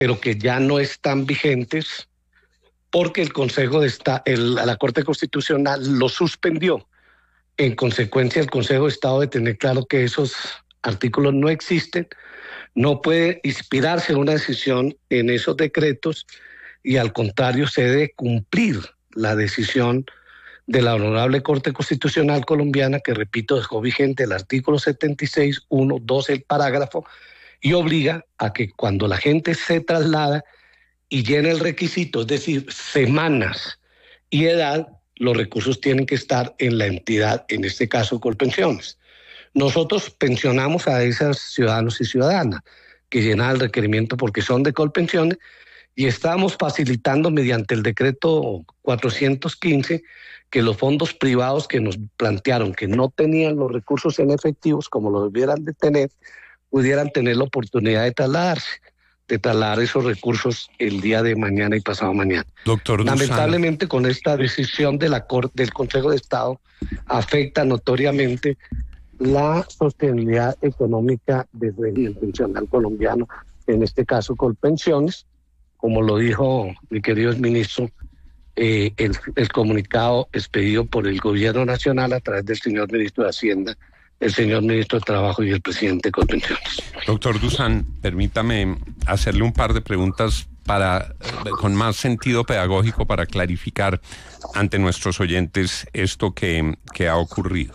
pero que ya no están vigentes porque el la Corte Constitucional lo suspendió. En consecuencia, el Consejo de Estado debe tener claro que esos artículos no existen, no puede inspirarse en una decisión en esos decretos y al contrario se debe cumplir la decisión de la Honorable Corte Constitucional colombiana, que repito, dejó vigente el artículo 76, 1, 2, el parágrafo, y obliga a que cuando la gente se traslada y llena el requisito, es decir, semanas y edad, los recursos tienen que estar en la entidad, en este caso Colpensiones. Nosotros pensionamos a esos ciudadanos y ciudadanas que llenan el requerimiento porque son de Colpensiones y estamos facilitando mediante el decreto 415 que los fondos privados que nos plantearon que no tenían los recursos en efectivos como los debieran de tener, pudieran tener la oportunidad de trasladar esos recursos el día de mañana y pasado mañana. Doctor Dusan. Lamentablemente, con esta decisión de del Consejo de Estado, afecta notoriamente la sostenibilidad económica del régimen pensional colombiano, en este caso Colpensiones, como lo dijo mi querido ministro, el comunicado expedido por el Gobierno Nacional a través del señor ministro de Hacienda, el señor ministro de Trabajo y el presidente de Colpensiones. Doctor Dusan, permítame hacerle un par de preguntas con más sentido pedagógico para clarificar ante nuestros oyentes esto que ha ocurrido.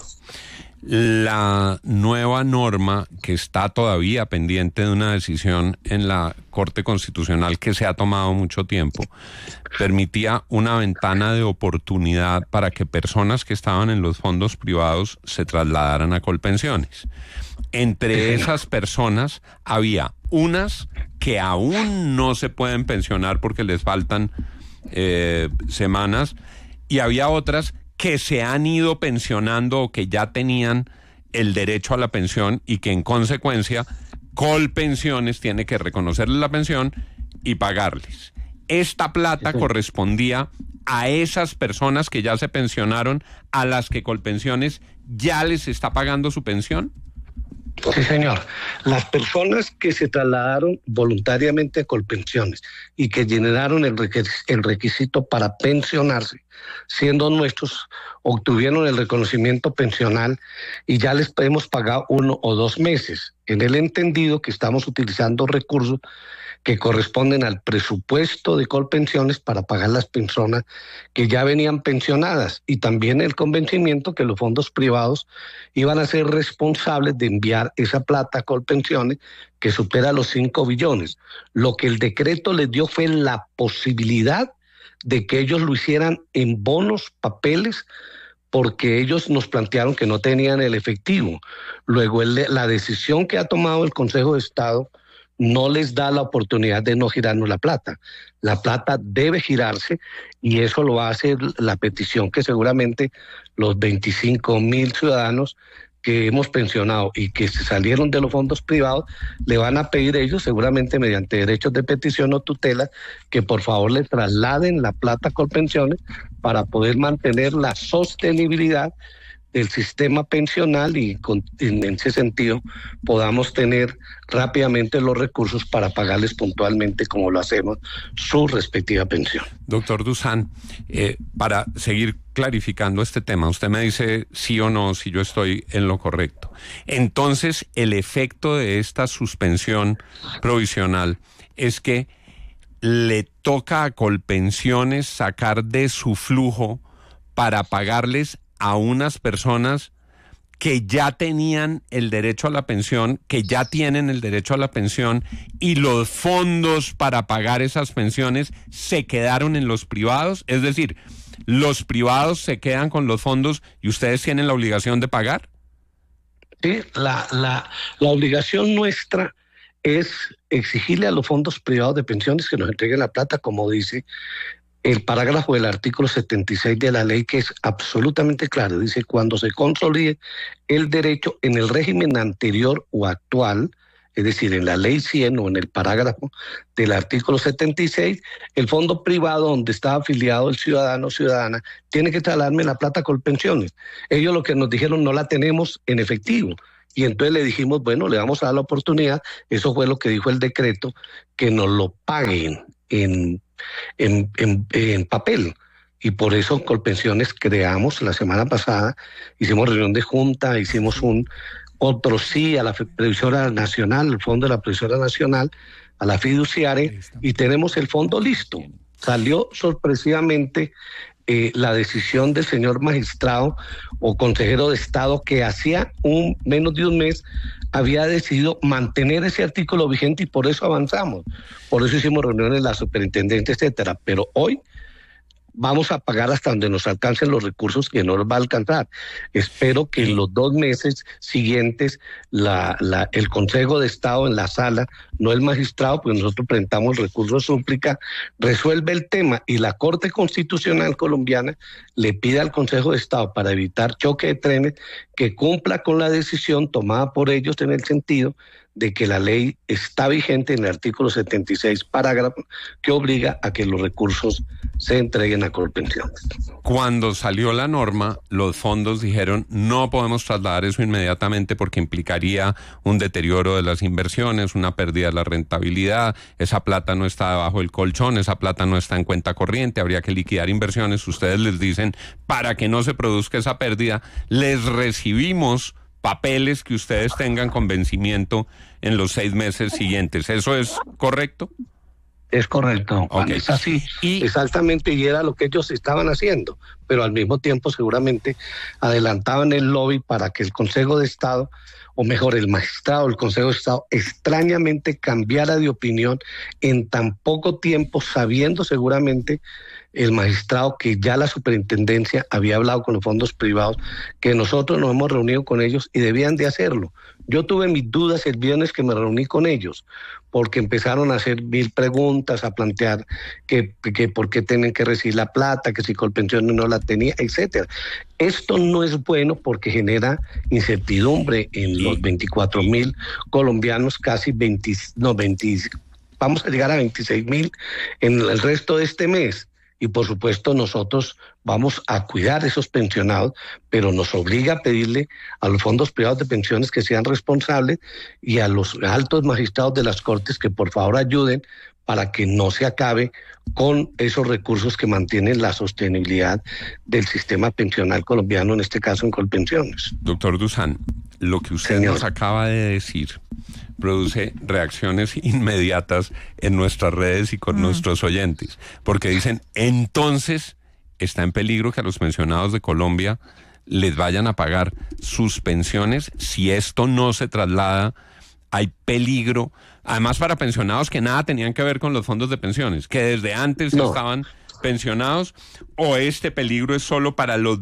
La nueva norma que está todavía pendiente de una decisión en la Corte Constitucional que se ha tomado mucho tiempo, permitía una ventana de oportunidad para que personas que estaban en los fondos privados se trasladaran a Colpensiones. Entre esas personas había unas que aún no se pueden pensionar porque les faltan semanas, y había otras que se han ido pensionando o que ya tenían el derecho a la pensión y que en consecuencia Colpensiones tiene que reconocerles la pensión y pagarles. Esta plata correspondía a esas personas que ya se pensionaron, a las que Colpensiones ya les está pagando su pensión. Sí, señor. Las personas que se trasladaron voluntariamente a Colpensiones y que llenaron el requisito para pensionarse, siendo nuestros, obtuvieron el reconocimiento pensional y ya les hemos pagado 1 o 2 meses, en el entendido que estamos utilizando recursos que corresponden al presupuesto de Colpensiones para pagar las personas que ya venían pensionadas, y también el convencimiento que los fondos privados iban a ser responsables de enviar esa plata a Colpensiones que supera los 5 billones. Lo que el decreto les dio fue la posibilidad de que ellos lo hicieran en bonos, papeles, porque ellos nos plantearon que no tenían el efectivo. Luego la decisión que ha tomado el Consejo de Estado no les da la oportunidad de no girarnos la plata. La plata debe girarse y eso lo va a hacer la petición que seguramente los 25,000 ciudadanos que hemos pensionado y que se salieron de los fondos privados le van a pedir ellos, seguramente mediante derechos de petición o tutela, que por favor le trasladen la plata a Colpensiones para poder mantener la sostenibilidad del sistema pensional y en ese sentido podamos tener rápidamente los recursos para pagarles puntualmente, como lo hacemos, su respectiva pensión. Doctor Dusan, para seguir clarificando este tema, usted me dice sí o no si yo estoy en lo correcto. Entonces, el efecto de esta suspensión provisional es que le toca a Colpensiones sacar de su flujo para pagarles a unas personas que ya tenían el derecho a la pensión, que ya tienen el derecho a la pensión, y los fondos para pagar esas pensiones se quedaron en los privados. Es decir, los privados se quedan con los fondos y ustedes tienen la obligación de pagar. Sí, la obligación nuestra es exigirle a los fondos privados de pensiones que nos entreguen la plata, como dice el parágrafo del artículo 76 de la ley, que es absolutamente claro. Dice: cuando se consolide el derecho en el régimen anterior o actual, es decir, en la ley 100 o en el parágrafo del artículo 76, el fondo privado donde está afiliado el ciudadano o ciudadana tiene que trasladarme la plata a Colpensiones. Ellos lo que nos dijeron: no la tenemos en efectivo. y entonces le dijimos, bueno, le vamos a dar la oportunidad, eso fue lo que dijo el decreto, que nos lo paguen en papel. Y por eso Colpensiones creamos la semana pasada, hicimos reunión de junta, hicimos otro sí a la Previsora Nacional, el Fondo de la Previsora Nacional, a la fiduciaria, y tenemos el fondo listo. Salió sorpresivamente la decisión del señor magistrado o consejero de Estado que hacía menos de un mes había decidido mantener ese artículo vigente y por eso avanzamos. Por eso hicimos reuniones en la superintendencia, etcétera. Pero hoy vamos a pagar hasta donde nos alcancen los recursos, que no nos va a alcanzar. Espero que en los 2 meses siguientes el Consejo de Estado en la sala, no el magistrado, pues nosotros presentamos el recurso de súplica, resuelve el tema y la Corte Constitucional colombiana le pide al Consejo de Estado, para evitar choque de trenes, que cumpla con la decisión tomada por ellos en el sentido de que la ley está vigente en el artículo 76, parágrafo, que obliga a que los recursos se entreguen a Colpensiones. Cuando salió la norma, los fondos dijeron no podemos trasladar eso inmediatamente porque implicaría un deterioro de las inversiones, una pérdida de la rentabilidad, esa plata no está debajo del colchón, esa plata no está en cuenta corriente, habría que liquidar inversiones. Ustedes les dicen, para que no se produzca esa pérdida, les recibimos papeles que ustedes tengan con vencimiento en los 6 meses siguientes. ¿Eso es correcto? Es correcto, Juan, Okay. Es así, exactamente, y era lo que ellos estaban haciendo, pero al mismo tiempo seguramente adelantaban el lobby para que el Consejo de Estado, o mejor, el magistrado del Consejo de Estado, extrañamente cambiara de opinión en tan poco tiempo, sabiendo seguramente el magistrado que ya la superintendencia había hablado con los fondos privados, que nosotros nos hemos reunido con ellos y debían de hacerlo. Yo tuve mis dudas el viernes que me reuní con ellos, porque empezaron a hacer 1000 preguntas, a plantear que por qué tienen que recibir la plata, que si Colpensiones no la tenía, etcétera. Esto no es bueno porque genera incertidumbre en los 24.000 colombianos, casi 20, vamos a llegar a 26.000 en el resto de este mes. Y por supuesto nosotros vamos a cuidar a esos pensionados, pero nos obliga a pedirle a los fondos privados de pensiones que sean responsables y a los altos magistrados de las Cortes que por favor ayuden para que no se acabe con esos recursos que mantienen la sostenibilidad del sistema pensional colombiano, en este caso en Colpensiones. Doctor Dusan, lo que usted nos acaba de decir produce reacciones inmediatas en nuestras redes y con nuestros oyentes, porque dicen, entonces está en peligro que a los pensionados de Colombia les vayan a pagar sus pensiones si esto no se traslada. Hay peligro, además para pensionados que nada tenían que ver con los fondos de pensiones, que desde antes estaban pensionados, o este peligro es solo para los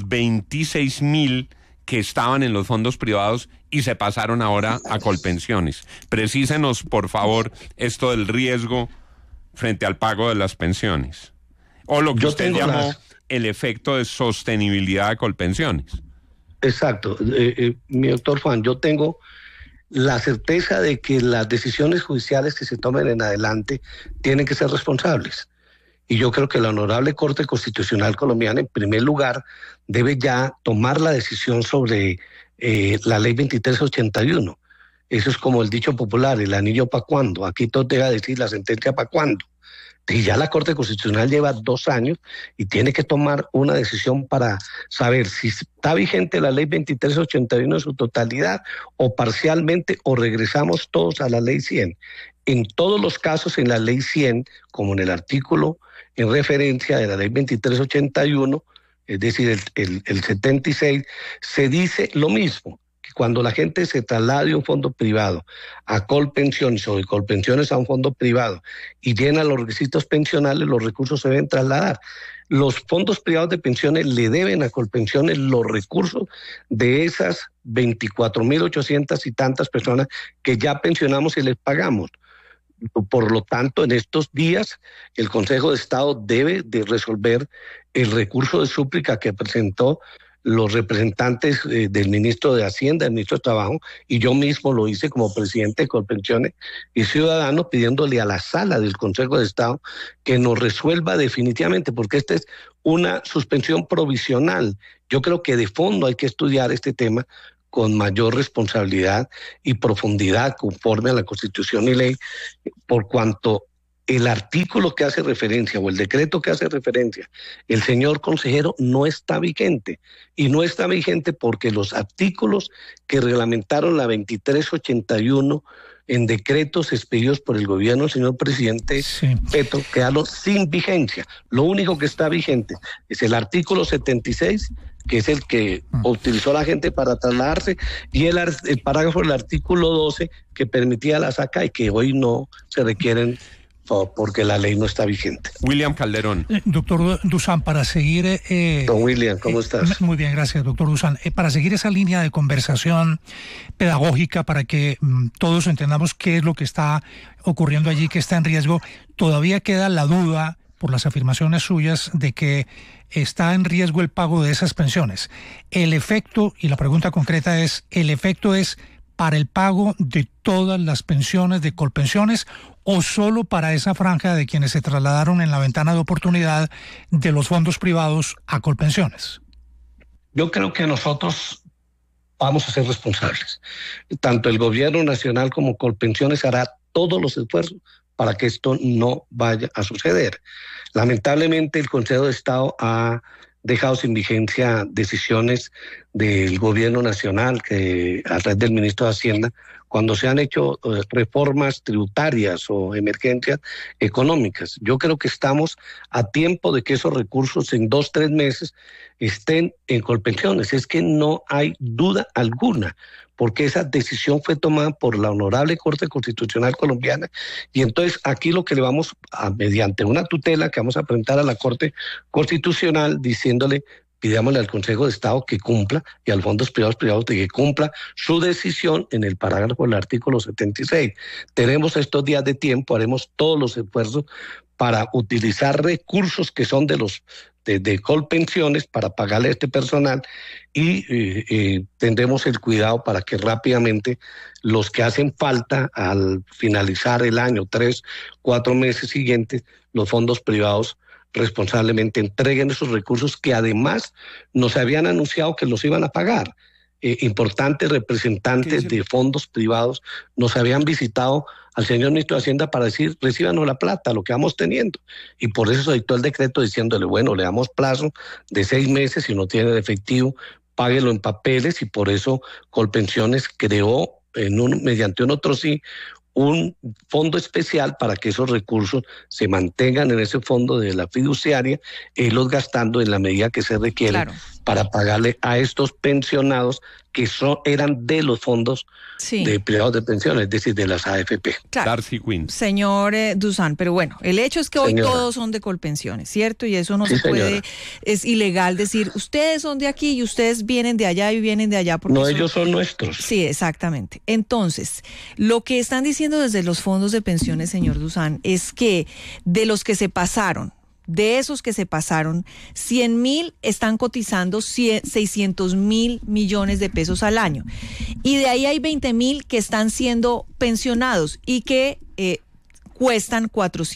26.000 que estaban en los fondos privados y se pasaron ahora a Colpensiones. Precísenos, por favor, esto del riesgo frente al pago de las pensiones. O lo que usted llamó el efecto de sostenibilidad de Colpensiones. Exacto. Mi doctor Juan, yo tengo la certeza de que las decisiones judiciales que se tomen en adelante tienen que ser responsables. Y yo creo que la Honorable Corte Constitucional colombiana, en primer lugar, debe ya tomar la decisión sobre la Ley 2381. Eso es como el dicho popular, el anillo para cuándo. Aquí todo te va a decir la sentencia para cuándo. Y ya la Corte Constitucional lleva 2 años y tiene que tomar una decisión para saber si está vigente la Ley 2381 en su totalidad o parcialmente, o regresamos todos a la Ley 100. En todos los casos, en la Ley 100, como en el artículo en referencia de la Ley 2381, es decir, el 76, se dice lo mismo, que cuando la gente se traslade de un fondo privado a Colpensiones o de Colpensiones a un fondo privado y llena los requisitos pensionales, los recursos se deben trasladar. Los fondos privados de pensiones le deben a Colpensiones los recursos de esas 24.800 y tantas personas que ya pensionamos y les pagamos. Por lo tanto, en estos días, el Consejo de Estado debe de resolver el recurso de súplica que presentó los representantes del ministro de Hacienda, del ministro de Trabajo, y yo mismo lo hice como presidente de Colpensiones y ciudadano, pidiéndole a la sala del Consejo de Estado que nos resuelva definitivamente, porque esta es una suspensión provisional. Yo creo que de fondo hay que estudiar este tema con mayor responsabilidad y profundidad conforme a la Constitución y ley, por cuanto el artículo que hace referencia o el decreto que hace referencia el señor consejero no está vigente, y no está vigente porque los artículos que reglamentaron la 2381 en decretos expedidos por el gobierno del señor presidente Petro quedaron sin vigencia. Lo único que está vigente es el artículo 76, que es el que utilizó la gente para trasladarse, y el parágrafo del artículo 12 que permitía la saca y que hoy no se requieren porque la ley no está vigente. William Calderón. Doctor Dusan, para seguir... Don William, ¿cómo estás? Muy bien, gracias, doctor Dusan. Para seguir esa línea de conversación pedagógica para que todos entendamos qué es lo que está ocurriendo allí, que está en riesgo, todavía queda la duda, por las afirmaciones suyas, de que está en riesgo el pago de esas pensiones. El efecto, y la pregunta concreta es, ¿el efecto es para el pago de todas las pensiones, de Colpensiones, o solo para esa franja de quienes se trasladaron en la ventana de oportunidad de los fondos privados a Colpensiones? Yo creo que nosotros vamos a ser responsables. Tanto el gobierno nacional como Colpensiones hará todos los esfuerzos para que esto no vaya a suceder. Lamentablemente el Consejo de Estado ha dejado sin vigencia decisiones del gobierno nacional que a través del ministro de Hacienda, cuando se han hecho reformas tributarias o emergencias económicas. Yo creo que estamos a tiempo de que esos recursos en 2-3 meses estén en Colpensiones. Es que no hay duda alguna, porque esa decisión fue tomada por la Honorable Corte Constitucional Colombiana, y entonces aquí lo que le vamos a, mediante una tutela que vamos a presentar a la Corte Constitucional, diciéndole, pidámosle al Consejo de Estado que cumpla, y a los fondos privados de que cumpla su decisión en el parágrafo del artículo 76. Tenemos estos días de tiempo, haremos todos los esfuerzos para utilizar recursos que son de los de Colpensiones para pagarle a este personal, y tendremos el cuidado para que rápidamente los que hacen falta al finalizar el año, 3-4 meses siguientes, los fondos privados responsablemente entreguen esos recursos que además nos habían anunciado que los iban a pagar. Importantes representantes de fondos privados nos habían visitado al señor ministro de Hacienda para decir, recíbanos la plata, lo que vamos teniendo. Y por eso se dictó el decreto diciéndole, bueno, le damos plazo de 6 meses, si no tiene efectivo, páguelo en papeles, y por eso Colpensiones creó mediante un otro sí, un fondo especial para que esos recursos se mantengan en ese fondo de la fiduciaria y los gastando en la medida que se requiere para pagarle a estos pensionados que eran de los fondos de privados de pensiones, es decir, de las AFP. Claro. Darcy Quinn. Señor Dusan, pero bueno, el hecho es que hoy todos son de Colpensiones, ¿cierto? Y eso no se puede, es ilegal decir, ustedes son de aquí y ustedes vienen de allá y vienen de allá. Porque no, ellos son nuestros. Sí, exactamente. Entonces, lo que están diciendo desde los fondos de pensiones, señor Dusan, es que de los que se pasaron, de esos que se pasaron, 100.000 están cotizando 600.000 millones de pesos al año. Y de ahí hay 20.000 que están siendo pensionados y que cuestan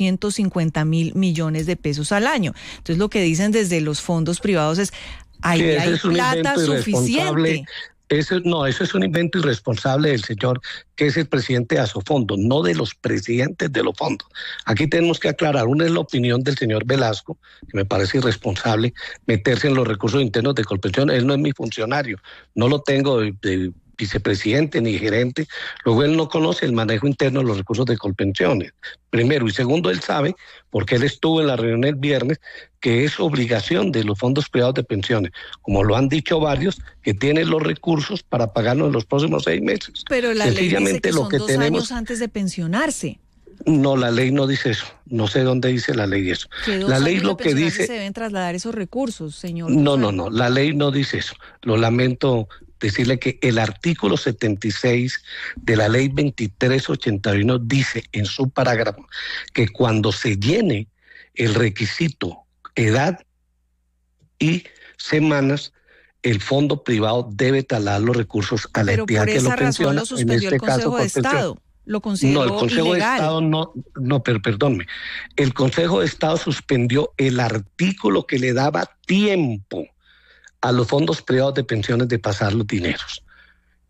450.000 millones de pesos al año. Entonces lo que dicen desde los fondos privados es, ahí hay plata suficiente. Eso es un invento irresponsable del señor que es el presidente de Asofondo, no de los presidentes de los fondos. Aquí tenemos que aclarar, una es la opinión del señor Velasco, que me parece irresponsable meterse en los recursos internos de Colpensiones. Él no es mi funcionario, no lo tengo de vicepresidente ni gerente. Luego él no conoce el manejo interno de los recursos de Colpensiones, primero, y segundo, él sabe, porque él estuvo en la reunión el viernes, que es obligación de los fondos privados de pensiones, como lo han dicho varios, que tienen los recursos para pagarnos en los próximos 6 meses. Pero la ley dice que son 2 años antes de pensionarse. No, la ley no dice eso. No sé dónde dice la ley eso. La ley lo que dice, se deben trasladar esos recursos, señor. No, la ley no dice eso. Lo lamento decirle que el artículo 76 de la ley 2381 dice en su parágrafo que cuando se llene el requisito edad y semanas, el fondo privado debe trasladar los recursos a la entidad que lo pensiona. Lo suspendió el Consejo de Estado. Lo consideró el Consejo ilegal. de Estado no, pero perdónme. El Consejo de Estado suspendió el artículo que le daba tiempo a los fondos privados de pensiones de pasar los dineros.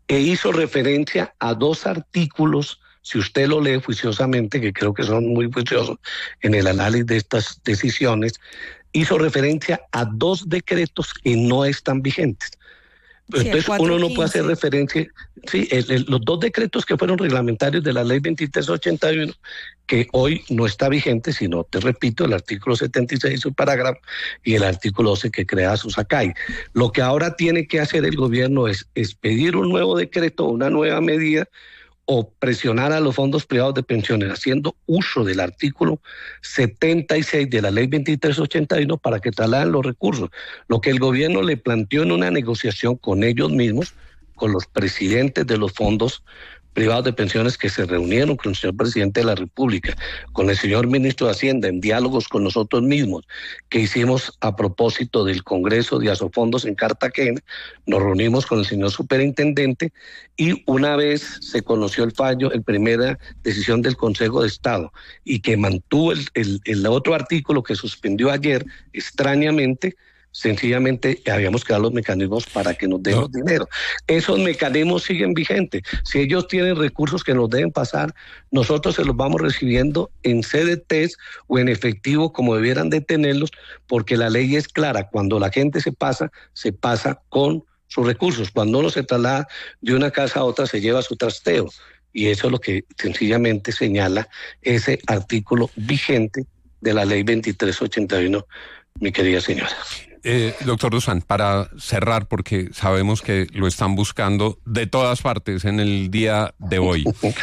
e hizo referencia a 2 artículos, si usted lo lee juiciosamente, que creo que son muy juiciosos en el análisis de estas decisiones, hizo referencia a 2 decretos que no están vigentes. Sí, entonces 415. uno no puede hacer referencia, sí, los 2 decretos que fueron reglamentarios de la ley 2381, que hoy no está vigente, sino, te repito, el artículo 76, su parágrafo, y el artículo 12 que crea su SACAI. Lo que ahora tiene que hacer el gobierno es expedir un nuevo decreto, una nueva medida, o presionar a los fondos privados de pensiones haciendo uso del artículo 76 de la ley 2381 para que trasladen los recursos. Lo que el gobierno le planteó en una negociación con ellos mismos, con los presidentes de los fondos privados de pensiones que se reunieron con el señor presidente de la República, con el señor ministro de Hacienda, en diálogos con nosotros mismos, que hicimos a propósito del Congreso de Asofondos en Cartagena. Nos reunimos con el señor superintendente y una vez se conoció el fallo, la primera decisión del Consejo de Estado, y que mantuvo el otro artículo que suspendió ayer, extrañamente, sencillamente habíamos creado los mecanismos para que nos den los dinero. Esos mecanismos siguen vigentes. Si ellos tienen recursos que nos deben pasar, nosotros se los vamos recibiendo en CDTs o en efectivo como debieran de tenerlos, porque la ley es clara. Cuando la gente se pasa con sus recursos. Cuando uno se traslada de una casa a otra, se lleva su trasteo. Y eso es lo que sencillamente señala ese artículo vigente de la ley 2381, mi querida señora. Doctor Dusan, para cerrar, porque sabemos que lo están buscando de todas partes en el día de hoy.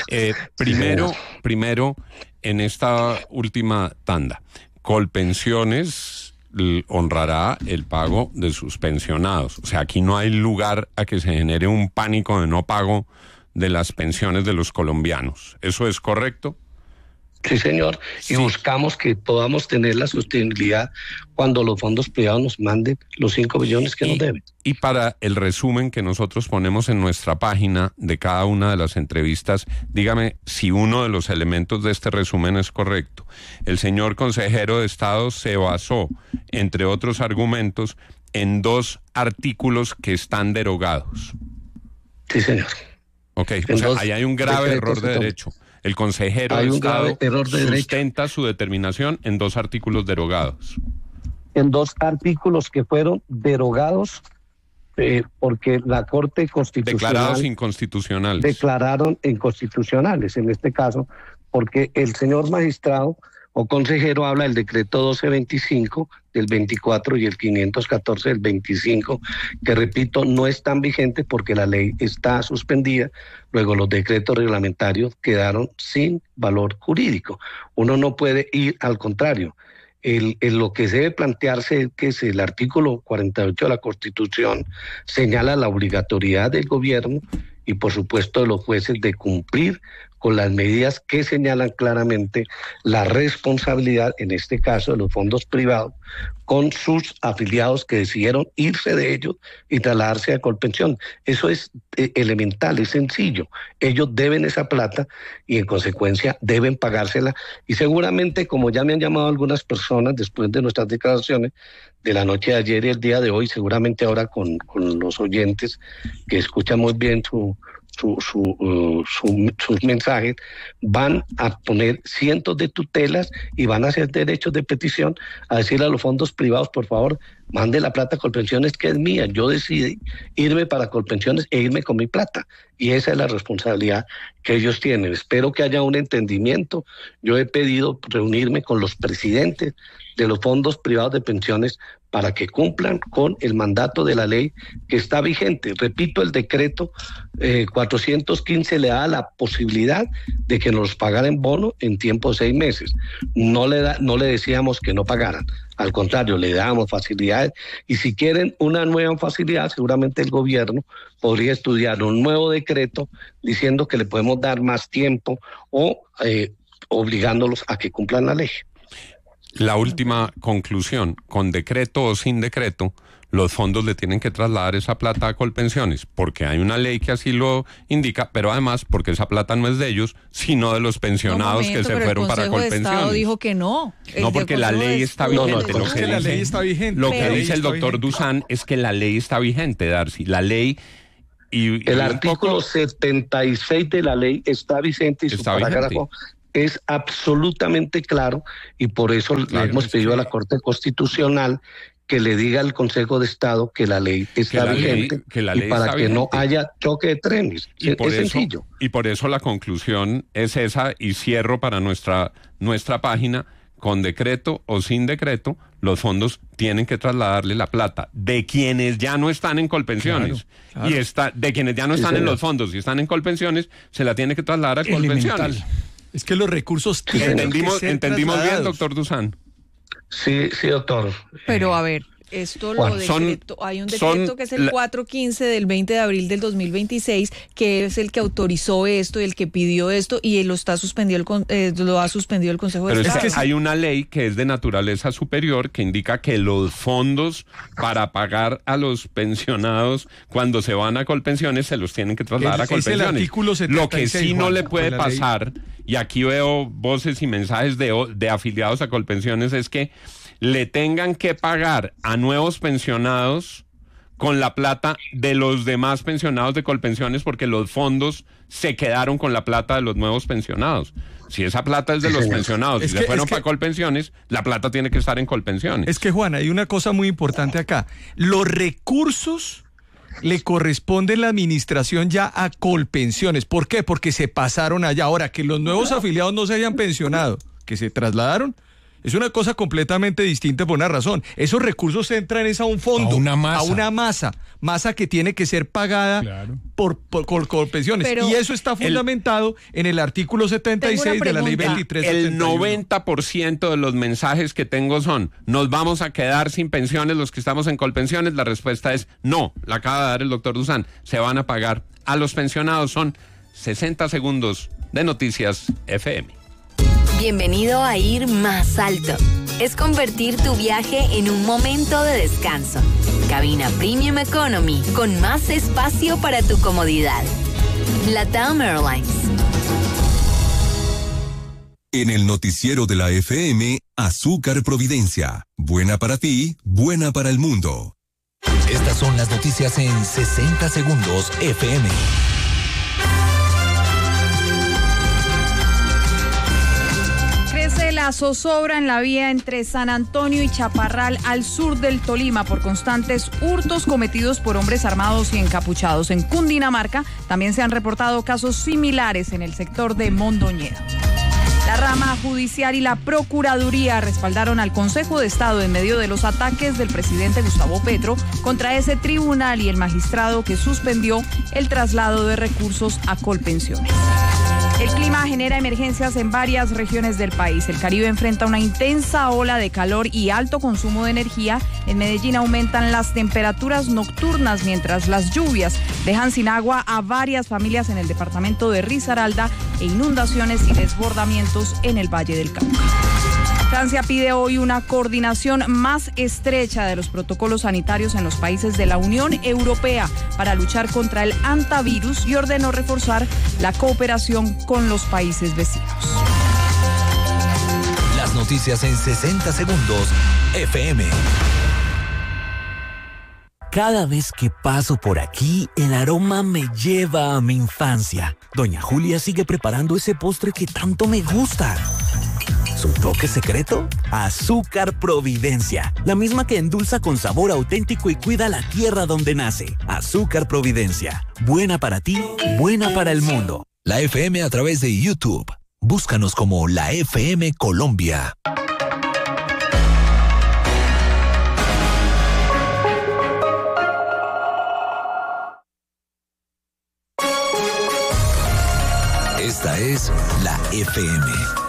Primero, en esta última tanda, Colpensiones honrará el pago de sus pensionados. O sea, aquí no hay lugar a que se genere un pánico de no pago de las pensiones de los colombianos. ¿Eso es correcto? Sí, señor, y buscamos que podamos tener la sostenibilidad cuando los fondos privados nos manden los 5 billones que nos deben. Y para el resumen que nosotros ponemos en nuestra página de cada una de las entrevistas, dígame si uno de los elementos de este resumen es correcto. El señor consejero de Estado se basó, entre otros argumentos, en 2 artículos que están derogados. Sí, señor. Ok, o sea, ahí hay un grave error de derecho. El consejero de Estado sustenta su determinación en 2 artículos derogados. En 2 artículos que fueron derogados porque la Corte Constitucional... Declarados inconstitucionales. Declararon inconstitucionales, en este caso, porque el señor magistrado o consejero habla del decreto 1225 del 24 y el 514 del 25, que repito, no están vigentes porque la ley está suspendida, luego los decretos reglamentarios quedaron sin valor jurídico. Uno no puede ir al contrario. Lo que debe plantearse es que el artículo 48 de la Constitución señala la obligatoriedad del gobierno y por supuesto de los jueces de cumplir con las medidas que señalan claramente la responsabilidad, en este caso de los fondos privados, con sus afiliados que decidieron irse de ellos y trasladarse a Colpensión. Eso es elemental, es sencillo. Ellos deben esa plata y en consecuencia deben pagársela. Y seguramente, como ya me han llamado algunas personas después de nuestras declaraciones de la noche de ayer y el día de hoy, seguramente ahora con los oyentes que escuchan muy bien sus mensajes, van a poner cientos de tutelas y van a hacer derechos de petición a decirle a los fondos privados, por favor, mande la plata a Colpensiones, que es mía. Yo decidí irme para Colpensiones e irme con mi plata. Y esa es la responsabilidad que ellos tienen. Espero que haya un entendimiento. Yo he pedido reunirme con los presidentes de los fondos privados de pensiones para que cumplan con el mandato de la ley que está vigente. Repito, el decreto 415 le da la posibilidad de que nos pagaran en bono en tiempo de 6 meses. No le decíamos que no pagaran, al contrario, le dábamos facilidades, y si quieren una nueva facilidad, seguramente el gobierno podría estudiar un nuevo decreto diciendo que le podemos dar más tiempo o obligándolos a que cumplan la ley. La última conclusión, con decreto o sin decreto, los fondos le tienen que trasladar esa plata a Colpensiones, porque hay una ley que así lo indica, pero además porque esa plata no es de ellos, sino de los pensionados que se fueron para Colpensiones. El Consejo de Estado dijo que no. No, porque la ley está vigente. La ley está vigente. Lo que dice el doctor Dusan es que la ley está vigente, Darcy. La ley El artículo 76 de la ley está vigente y su parágrafo es absolutamente claro, y por eso le hemos pedido a la Corte Constitucional que le diga al Consejo de Estado que la ley está vigente y para que no haya choque de trenes. Es sencillo. Y por eso la conclusión es esa, y cierro para nuestra página: con decreto o sin decreto, los fondos tienen que trasladarle la plata de quienes ya no están en Colpensiones. Claro. Y de quienes ya no están en los fondos y están en Colpensiones, se la tiene que trasladar a Colpensiones. Es que los recursos ¿Entendimos bien, doctor Dusan? Sí, doctor. Pero a ver, esto hay un decreto que es el 415 del 20 de abril del 2026, que es el que autorizó esto y el que pidió esto, y lo ha suspendido el Consejo de Estado. Pero es que hay una ley que es de naturaleza superior que indica que los fondos para pagar a los pensionados cuando se van a Colpensiones se los tienen que trasladar a Colpensiones. Es el artículo 76, lo que sí no le puede pasar, y aquí veo voces y mensajes de afiliados a Colpensiones, es que le tengan que pagar a nuevos pensionados con la plata de los demás pensionados de Colpensiones, porque los fondos se quedaron con la plata de los nuevos pensionados. Si esa plata es de los pensionados y se fueron para Colpensiones, la plata tiene que estar en Colpensiones. Es que, Juan, hay una cosa muy importante acá. Los recursos le corresponde la administración ya a Colpensiones. ¿Por qué? Porque se pasaron allá. Ahora, que los nuevos afiliados no se hayan pensionado, que se trasladaron, es una cosa completamente distinta por una razón. Esos recursos entran a un fondo, a una masa que tiene que ser pagada por Colpensiones. Y eso está fundamentado en el artículo 76 de la ley 23. El 90% de los mensajes que tengo son: ¿nos vamos a quedar sin pensiones los que estamos en Colpensiones? La respuesta es no, la acaba de dar el doctor Dusan. Se van a pagar a los pensionados. Son 60 segundos de Noticias FM. Bienvenido a Ir Más Alto. Es convertir tu viaje en un momento de descanso. Cabina Premium Economy con más espacio para tu comodidad. LATAM Airlines. En el noticiero de la FM, Azúcar Providencia. Buena para ti, buena para el mundo. Estas son las noticias en 60 segundos FM. La zozobra en la vía entre San Antonio y Chaparral al sur del Tolima por constantes hurtos cometidos por hombres armados y encapuchados. En Cundinamarca también se han reportado casos similares en el sector de Mondoñedo. La rama judicial y la Procuraduría respaldaron al Consejo de Estado en medio de los ataques del presidente Gustavo Petro contra ese tribunal y el magistrado que suspendió el traslado de recursos a Colpensiones. El clima genera emergencias en varias regiones del país. El Caribe enfrenta una intensa ola de calor y alto consumo de energía. En Medellín aumentan las temperaturas nocturnas, mientras las lluvias dejan sin agua a varias familias en el departamento de Risaralda e inundaciones y desbordamientos en el Valle del Cauca. Francia pide hoy una coordinación más estrecha de los protocolos sanitarios en los países de la Unión Europea para luchar contra el hantavirus y ordenó reforzar la cooperación con los países vecinos. Las noticias en 60 segundos FM. Cada vez que paso por aquí, el aroma me lleva a mi infancia. Doña Julia sigue preparando ese postre que tanto me gusta. ¿Su toque secreto? Azúcar Providencia, la misma que endulza con sabor auténtico y cuida la tierra donde nace. Azúcar Providencia, buena para ti, buena para el mundo. La FM a través de YouTube. Búscanos como La FM Colombia. Esta es La FM.